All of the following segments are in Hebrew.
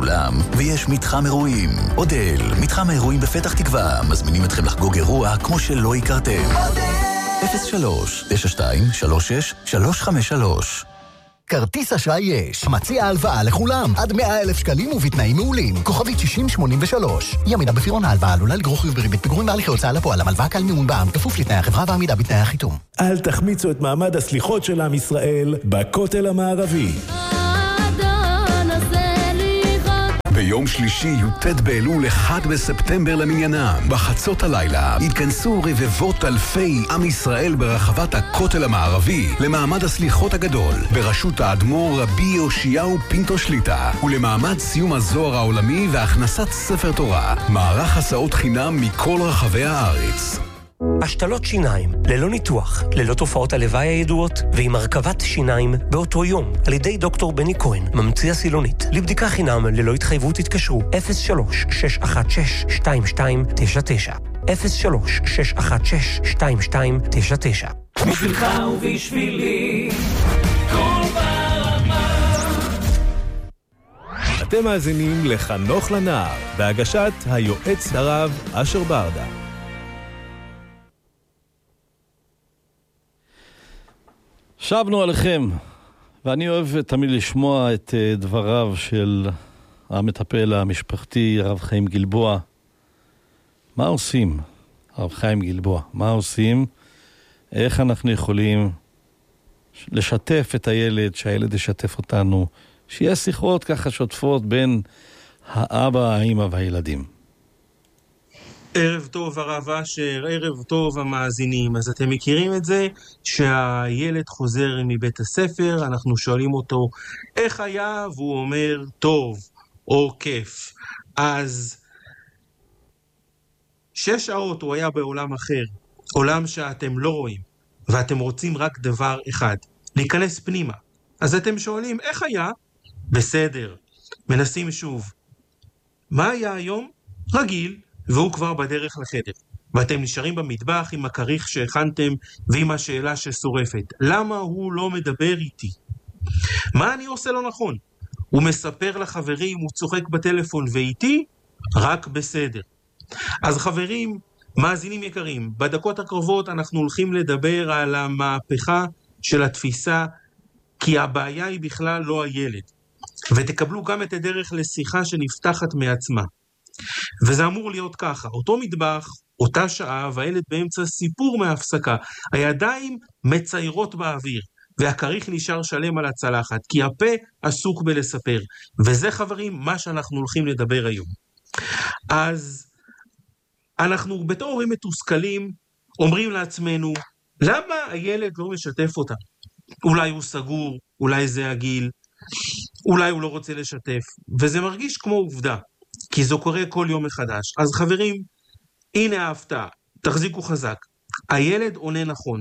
סולם, ויש מתחם אירועים. אודל, מתחם האירועים בפתח תקווה, מזמינים אתכם לחגוג אירוע כמו שלא הכרתם. 03-92-36-353. כרטיס אשראי יש. מציע הלוואה לכולם. עד 100,000 שקלים ובתנאים מעולים. כוכבית 6083. ימינה בפירעון ההלוואה עלולה לגרור חיוב בריבית פיגורים בהליכי הוצאה לפועל. המלוואה קל מימון בע"מ כפוף לתנאי החברה ועמידה בתנאי החיתום. אל תחמיצו את מעמד הסליחות של עם ישראל בכותל המערבי. ביום שלישי י"ט באלול 1 בספטמבר למניינם, בחצות הלילה התכנסו רבבות אלפי עם ישראל ברחבת הכותל המערבי למעמד הסליחות הגדול בראשות האדמו"ר רבי יאשיהו פינטו שליטה, ולמעמד סיום הזוהר העולמי והכנסת ספר תורה, מערך הסעות חינם מכל רחבי הארץ. השתלות שיניים, ללא ניתוח, ללא תופעות הלוואי הידועות, ועם הרכבת שיניים באותו יום, על ידי דוקטור בני כהן, ממציא הסילונית. לבדיקה חינם ללא התחייבות התקשרו 03-616-2299 03-616-2299. בשבילך ובשבילי כל ברמה. אתם מאזינים לחנוך לנער, בהגשת היועץ הרב אשר ברדה. שבנו עליכם, ואני אוהב תמיד לשמוע את דבריו של המטפל המשפחתי, הרב חיים גלבוע. מה עושים, הרב חיים גלבוע? מה עושים? איך אנחנו יכולים לשתף את הילד, שהילד ישתף אותנו, שיהיה שיחות ככה שוטפות בין האבא, האמא והילדים. ערב טוב הרב אשר, ערב טוב המאזינים. אז אתם מכירים את זה שהילד חוזר מבית הספר, אנחנו שואלים אותו איך היה, והוא אומר טוב או כיף. אז 6 שעות הוא היה בעולם אחר, עולם שאתם לא רואים, ואתם רוצים רק דבר אחד, להיכנס פנימה. אז אתם שואלים איך היה? בסדר. מנסים שוב. מה היה היום? רגיל. והוא כבר בדרך לחדר, ואתם נשארים במטבח עם הכריך שהכנתם ועם השאלה ששורפת. למה הוא לא מדבר איתי? מה אני עושה לא נכון? הוא מספר לחברים, הוא צוחק בטלפון ואיתי? רק בסדר. אז חברים, מאזינים יקרים, בדקות הקרובות אנחנו הולכים לדבר על המהפכה של התפיסה, כי הבעיה היא בכלל לא הילד. ותקבלו גם את הדרך לשיחה שנפתחת מעצמה. וזה אמור להיות ככה, אותו מטבח, אותה שעה, והילד באמצע סיפור מהפסקה, הידיים מציירות באוויר, והכריך נשאר שלם על הצלחת, כי הפה עסוק בלספר. וזה חברים, מה שאנחנו הולכים לדבר היום. אז אנחנו בתור הורים מתוסכלים, אומרים לעצמנו, למה הילד לא משתף אותה? אולי הוא סגור, אולי זה הגיל, אולי הוא לא רוצה לשתף, וזה מרגיש כמו עובדה. כי זה קורה כל יום מחדש. אז חברים, הנה ההפתעה, תחזיקו חזק. הילד עונה נכון.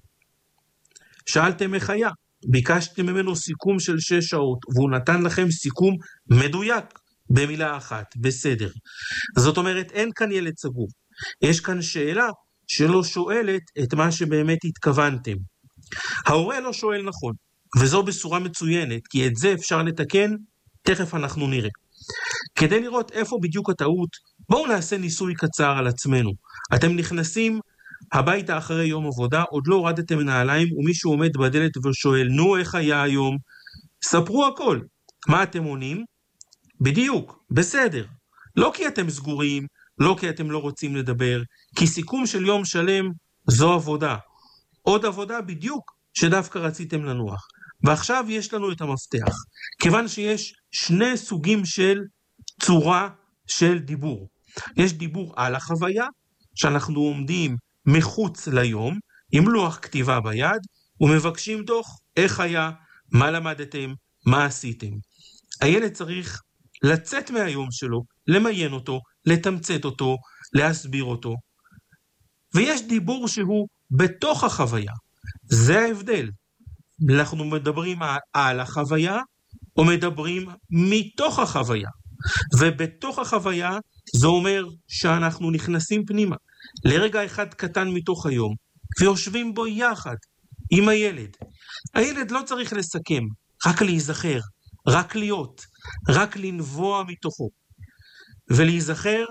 שאלתם איך היה, ביקשתם ממנו סיכום של 6 שעות, והוא נתן לכם סיכום מדויק, במילה אחת, בסדר. זאת אומרת, אין כאן ילד סגור. יש כאן שאלה שלא שואלת את מה שבאמת התכוונתם. ההורה לא שואל נכון, וזו בשורה מצוינת, כי את זה אפשר לתקן, תכף אנחנו נראה. כדי לראות איפה בדיוק הטעות, בואו נעשה ניסוי קצר על עצמנו. אתם נכנסים הביתה אחרי יום עבודה, עוד לא הורדתם נעליים, ומישהו עומד בדלת ושואל, נו איך היה היום? ספרו הכל. מה אתם עונים? בדיוק, בסדר. לא כי אתם סגורים, לא כי אתם לא רוצים לדבר, כי סיכום של יום שלם זו עבודה. עוד עבודה בדיוק שדווקא רציתם לנוח. ועכשיו יש לנו את המפתח. כיוון שיש 2 סוגים של צורה של דיבור. יש דיבור על החוויה, שאנחנו עומדים מחוץ ליום, עם לוח כתיבה ביד, ומבקשים דוח איך היה, מה למדתם, מה עשיתם. הילד צריך לצאת מהיום שלו, למיין אותו, לתמצת אותו, להסביר אותו. ויש דיבור שהוא בתוך החוויה. זה ההבדל. אנחנו מדברים על החוויה, או מדברים מתוך החוויה. ובתוך החוויה, זה אומר שאנחנו נכנסים פנימה, לרגע אחד קטן מתוך היום, ויושבים בו יחד, עם הילד. הילד לא צריך לסכם, רק להיזכר. רק להיות, רק לנבוע מתוכו, ולהיזכר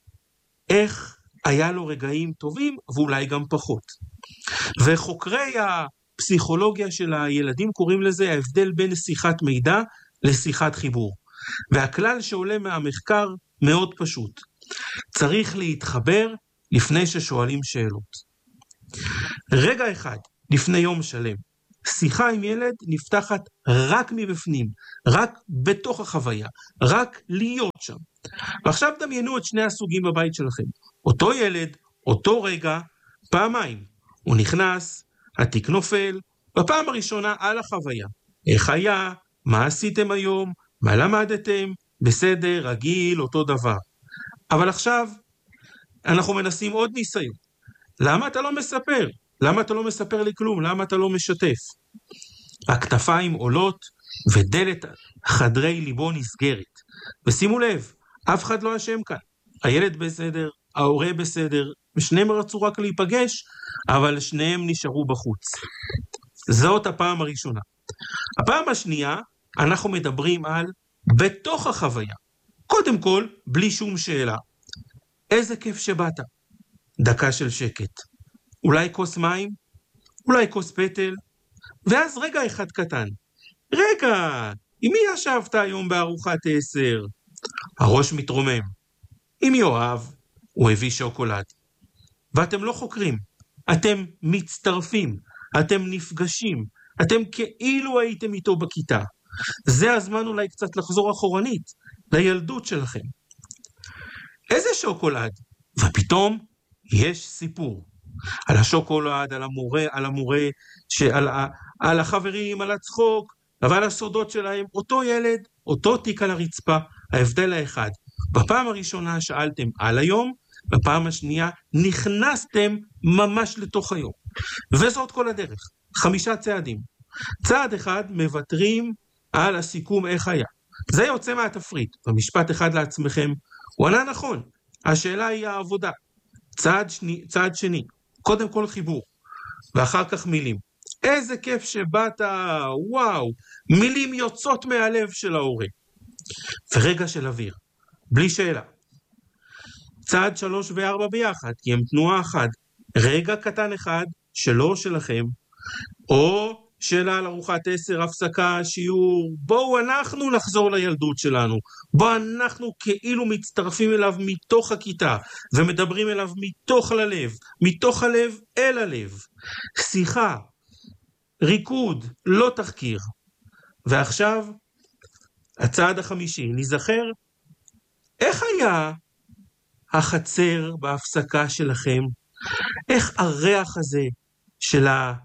איך היה לו רגעים טובים ואולי גם פחות. וחוקרי הפסיכולוגיה של הילדים קוראים לזה ההבדל בין שיחת מידע לשיחת חיבור. והכלל שעולה מהמחקר מאוד פשוט. צריך להתחבר לפני ששואלים שאלות. רגע אחד לפני יום שלם, שיחה עם ילד נפתחת רק מבפנים, רק בתוך החוויה, רק להיות שם. ועכשיו דמיינו את שני הסוגים בבית שלכם. אותו ילד, אותו רגע, פעמיים. הוא נכנס, התיק נופל, בפעם הראשונה על החוויה. איך היה? מה עשיתם היום? מה למדתם? בסדר, רגיל, אותו דבר. אבל עכשיו אנחנו מנסים עוד ניסיון. למה אתה לא מספר? למה אתה לא מספר לי כלום? למה אתה לא משתף? הכתפיים עולות ודלת חדרי ליבו נסגרת. ושימו לב, אף אחד לא אשם כאן. הילד בסדר, ההורה בסדר, ושניהם רצו רק להיפגש, אבל שניהם נשארו בחוץ. זאת הפעם הראשונה. הפעם השנייה, אנחנו מדברים על בתוך החוויה. קודם כל, בלי שום שאלה. איזה כיף שבאת. דקה של שקט. אולי כוס מים? אולי כוס פטל? ואז רגע אחד קטן. רגע, עם מי ישבת היום בארוחת 10? הראש מתרומם. עם יואב, הוא הביא שוקולד. ואתם לא חוקרים. אתם מצטרפים. אתם נפגשים. אתם כאילו הייתם איתו בכיתה. זה הזמן אולי קצת לחזור אחורנית, לילדות שלכם. איזה שוקולד? ופתאום יש סיפור. על השוקולד, על המורה, על החברים, על הצחוק, אבל הסודות שלהם, אותו ילד, אותו תיק על הרצפה, ההבדל האחד. בפעם הראשונה שאלתם על היום, בפעם השנייה נכנסתם ממש לתוך היום. וזאת כל הדרך, 5 צעדים. צעד אחד מוותרים על הסיכום איך היה. זה יוצא מהתפריט, במשפט אחד לעצמכם, הוא ענה נכון, השאלה היא העבודה. צעד שני, קודם כל חיבור, ואחר כך מילים. איזה כיף שבאת, וואו, מילים יוצאות מהלב של ההורה. ורגע של אוויר, בלי שאלה. צעד 3 ו4 ביחד, כי הם תנועה אחת. רגע קטן אחד, שלו שלכם, או שאלה על ארוחת 10, הפסקה, שיעור, בואו אנחנו נחזור לילדות שלנו, בואו אנחנו כאילו מצטרפים אליו מתוך הכיתה, ומדברים אליו מתוך הלב אל הלב, שיחה, ריקוד, לא תחקיר. ועכשיו, הצעד החמישי, נזכר, איך היה החצר בהפסקה שלכם? איך הריח הזה של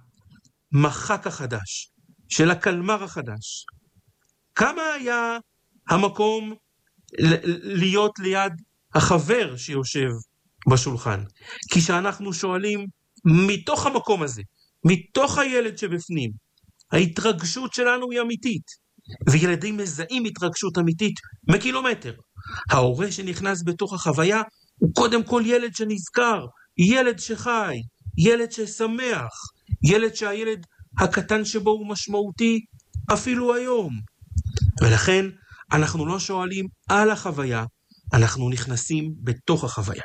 המחק החדש, של הקלמר החדש? כמה היה המקום להיות ליד החבר שיושב בשולחן? כי שאנחנו שואלים מתוך המקום הזה, מתוך הילד שבפנים, ההתרגשות שלנו היא אמיתית, וילדים מזהים התרגשות אמיתית מקילומטר. ההורה שנכנס בתוך החוויה הוא קודם כל ילד שנזכר, ילד שחי, ילד ששמח, ילד שהילד הקטן שבו הוא משמעותי אפילו היום. ולכן אנחנו לא שואלים על החוויה, אנחנו נכנסים בתוך החוויה.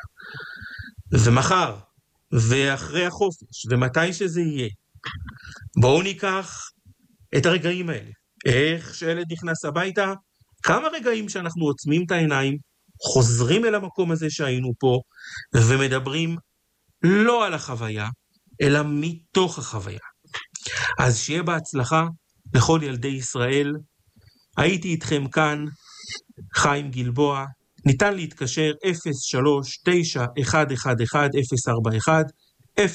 ומחר, ואחרי החופש, ומתי שזה יהיה, בואו ניקח את הרגעים האלה. איך שילד נכנס הביתה, כמה רגעים שאנחנו עוצמים את העיניים, חוזרים אל המקום הזה שהיינו פה, ומדברים לא על החוויה, אלא מתוך החוויה. אז שיהיה בהצלחה לכל ילדי ישראל. הייתי איתכם כאן, חיים גלבוע. ניתן להתקשר 03-9111-041,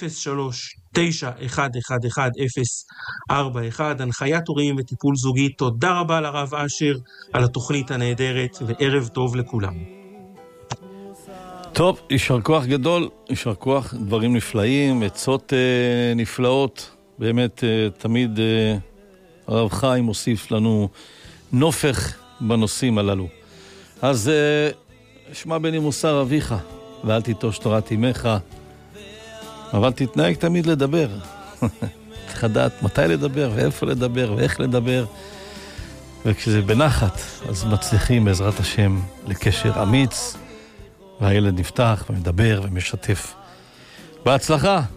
03-9111-041, הנחיית הורים וטיפול זוגי. תודה רבה לרב אשר על התוכנית הנהדרת, וערב טוב לכולם. טוב, יישר כוח גדול, יישר כוח, דברים נפלאים, עצות נפלאות, באמת תמיד הרב חיים מוסיף לנו נופך בנושאים הללו. אז שמע בני מוסר אביך, ואל תיטוש תורת אמך, אבל תתנהג תמיד לדבר. צריך לדעת מתי לדבר, ואיפה לדבר, ואיך לדבר. וכשזה בנחת, אז מצליחים בעזרת השם לקשר אמיץ, והילד נפתח ומדבר ומשתף. בהצלחה!